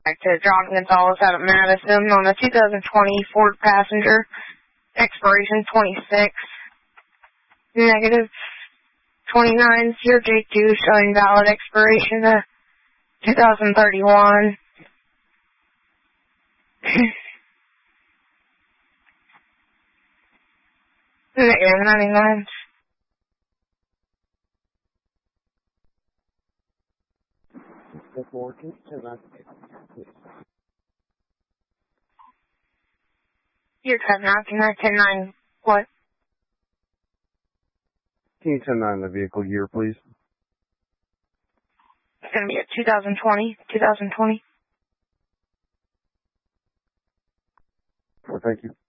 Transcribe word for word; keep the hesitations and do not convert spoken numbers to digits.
Back to John Gonzalez out of Madison on a two thousand twenty Ford Passenger, expiration twenty-six, negative twenty-nine, C R J two showing valid expiration uh, two thousand thirty-one. Negative ninety-nine. You're ten nine, ten nine, ten nine, what? Can you ten nine the vehicle year, please? It's going to be a two thousand twenty, two thousand twenty. Well, thank you.